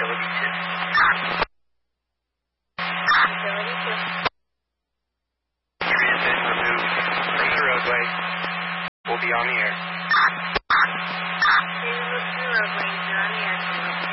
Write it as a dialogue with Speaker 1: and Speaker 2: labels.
Speaker 1: Utility 2.
Speaker 2: Transit removed from the roadway. We'll be on the air.
Speaker 1: They removed from the roadway. You're on the air.